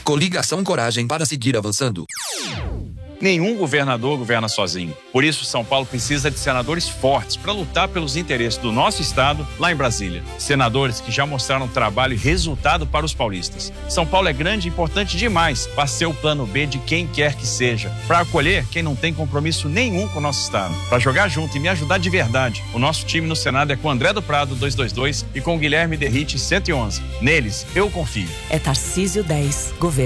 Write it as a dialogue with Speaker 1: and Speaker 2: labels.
Speaker 1: Coligação Coragem para seguir avançando.
Speaker 2: Nenhum governador governa sozinho. Por isso, São Paulo precisa de senadores fortes para lutar pelos interesses do nosso estado lá em Brasília. Senadores que já mostraram trabalho e resultado para os paulistas. São Paulo é grande e importante demais para ser o plano B de quem quer que seja, para acolher quem não tem compromisso nenhum com o nosso estado, para jogar junto e me ajudar de verdade. O nosso time no Senado é com André do Prado 222 e com Guilherme Derrite 111. Neles, eu confio.
Speaker 3: É Tarcísio 10, governo.